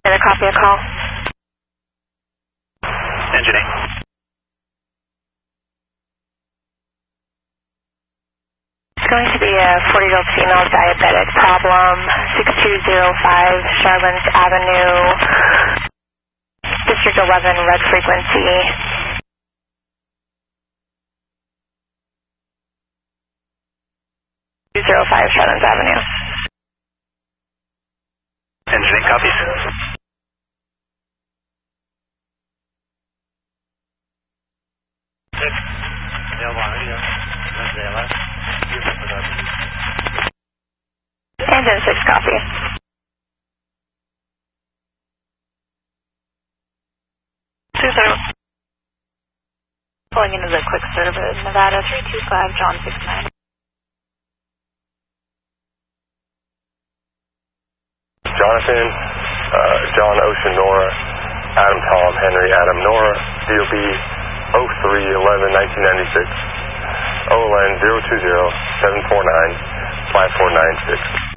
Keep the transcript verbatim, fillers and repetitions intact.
Get a copy of call. Engine eight. It's going to be a forty-year-old female diabetic problem, six two zero five Charlotte Avenue, District eleven, red frequency. two zero five Charlotte Avenue. Engine eight copies. Engine six copy. two zero. Pulling into the quick service, Nevada three two five, John six nine. Jonathan, uh, John Ocean Nora, Adam Tom Henry Adam Nora, D O B oh three eleven nineteen ninety-six, O L N zero two zero seven four nine five four nine six.